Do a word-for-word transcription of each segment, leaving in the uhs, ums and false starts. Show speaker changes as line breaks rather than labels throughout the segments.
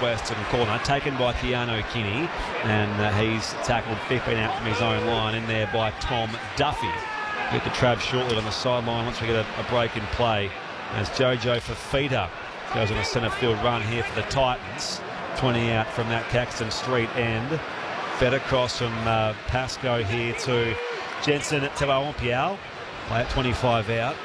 Western corner, taken by Keanu Kinney, and uh, he's tackled fifteen out from his own line in there by Tom Duffy. Get to Trav shortly on the sideline once we get a, a break in play as Jojo Fifita goes on a centre field run here for the Titans. twenty out from that Caxton Street end. Fed across from uh, Pascoe here to Jensen at Tawampiao. Play at twenty-five out.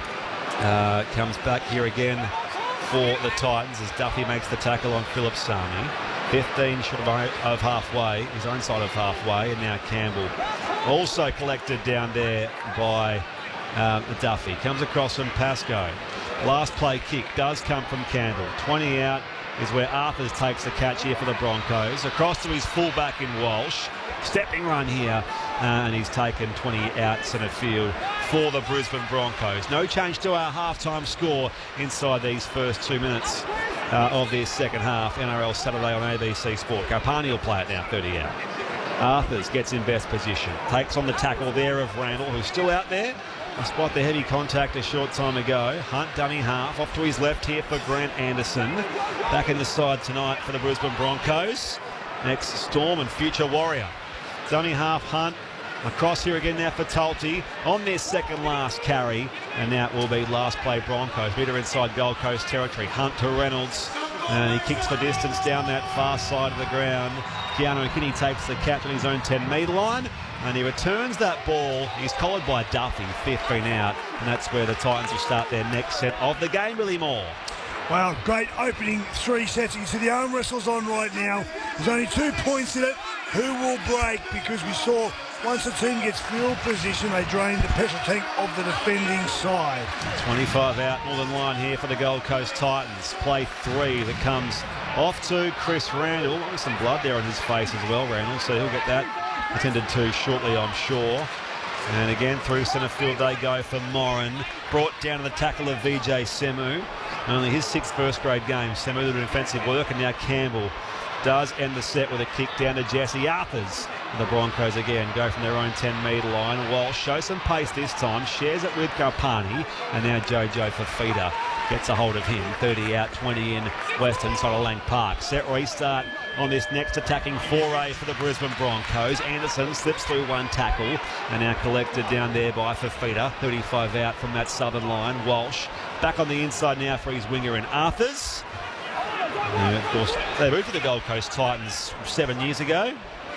Uh, comes back here again for the Titans as Duffy makes the tackle on Philip Sami. fifteen short of halfway, his own side of halfway, and now Campbell. Also collected down there by um, Duffy. Comes across from Pascoe. Last play kick does come from Campbell. twenty out is where Arthurs takes the catch here for the Broncos. Across to his fullback in Walsh. Stepping run here, uh, and he's taken twenty out centre field for the Brisbane Broncos. No change to our halftime score inside these first two minutes uh, of this second half. N R L Saturday on A B C Sport. Karpani will play it now, thirty out. Arthurs gets in best position. Takes on the tackle there of Randall, who's still out there, despite the heavy contact a short time ago. Hunt dummy half, off to his left here for Grant Anderson. Back in the side tonight for the Brisbane Broncos. Next, Storm and future Warrior. Dummy half, Hunt. Across here again now for Tulty on their second last carry. And now it will be last play Broncos. Meter inside Gold Coast territory. Hunt to Reynolds. And he kicks for distance down that far side of the ground. Keanu Kinney takes the catch on his own ten metre line. And he returns that ball. He's collared by Duffy, fifteen out. And that's where the Titans will start their next set of the game. Billy Moore.
Wow, great opening three sets. You can see the arm wrestle's on right now. There's only two points in it. Who will break? Because we saw once the team gets field position, they drain the petrol tank of the defending side.
twenty-five out, Northern line here for the Gold Coast Titans. Play three that comes off to Chris Randall. There's some blood there on his face as well, Randall, so he'll get that attended to shortly, I'm sure. And again, through centre field they go for Moran. Brought down to the tackle of V J Semu. Only his sixth first grade game. Semu doing defensive work, and now Campbell does end the set with a kick down to Jesse Arthurs. And the Broncos again go from their own ten metre line. Walsh shows some pace this time, shares it with Karpani, and now Jojo Fifita gets a hold of him. thirty out, twenty in Western side of Lang Park. Set restart on this next attacking foray for the Brisbane Broncos. Anderson slips through one tackle and now collected down there by Fifita. thirty-five out from that southern line. Walsh back on the inside now for his winger in Arthurs. And of course, they moved to the Gold Coast Titans seven years ago.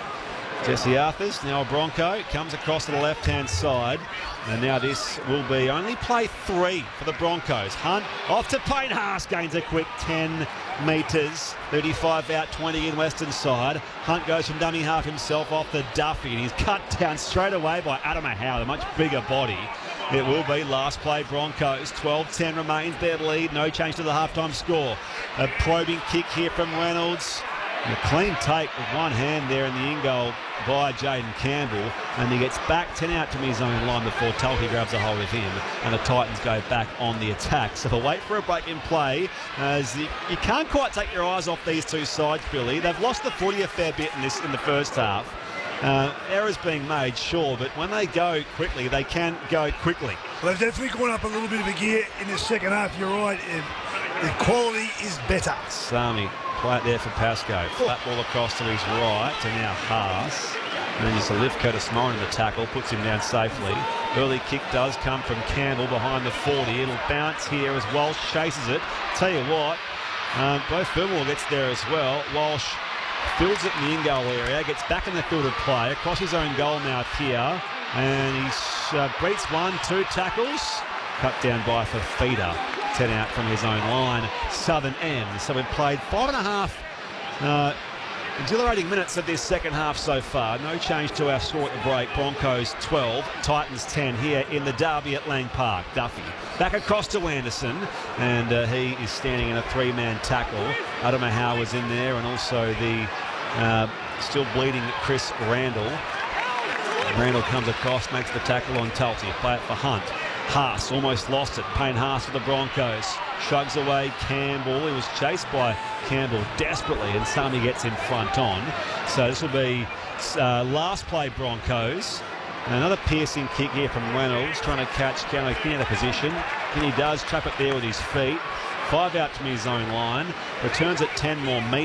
Jesse Arthurs, now a Bronco, comes across to the left-hand side. And now this will be only play three for the Broncos. Hunt off to Payne Haas, gains a quick ten metres. thirty-five out, twenty in Western side. Hunt goes from dummy half himself off the Duffy, and he's cut down straight away by Adam Howe, a much bigger body. It will be last play Broncos. twelve ten remains their lead. No change to the halftime score. A probing kick here from Reynolds. A clean take with one hand there in the in goal by Jaden Campbell, and he gets back ten out from his own line before Tulty grabs a hold of him, and the Titans go back on the attack. So they'll wait for a break in play, as you, you can't quite take your eyes off these two sides, Billy. They've lost the footy a fair bit in this in the first half. Uh, errors being made, sure, but when they go quickly, they can go quickly.
Well, they've definitely gone up a little bit of a gear in the second half. You're right. The quality is better.
Sami, play it there for Pascoe. Flat ball across to his right, to now Haas. And then just a lift Curtis Moran in the tackle, puts him down safely. Early kick does come from Campbell behind the forty. It'll bounce here as Walsh chases it. Tell you what, um, both Fillmore gets there as well. Walsh fills it in the in-goal area, gets back in the field of play, across his own goal mouth here, and he uh, beats one, two tackles, cut down by Fifita, ten out from his own line, southern end. So we've played five and a half uh, exhilarating minutes of this second half so far. No change to our score at the break. Broncos twelve, Titans ten here in the derby at Lang Park. Duffy back across to Anderson, and uh, he is standing in a three-man tackle. Adama Howe was in there, and also the uh, still bleeding Chris Randall. Randall comes across, makes the tackle on Tulty. Play it for Hunt. Haas almost lost it. Payne Haas for the Broncos. Shrugs away Campbell. He was chased by Campbell desperately, and Sami gets in front on. So this will be uh, last play Broncos. Another piercing kick here from Reynolds, trying to catch Keanu Kinney in a position. Kinney does trap it there with his feet. Five out from his own line. Returns at ten more metres.